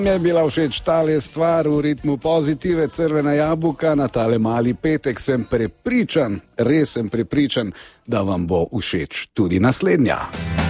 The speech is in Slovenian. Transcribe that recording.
Je bila všeč tale stvar v ritmu pozitive, Crvena jabolka, na tale mali petek sem prepričan, res sem prepričan, da vam bo všeč tudi naslednja.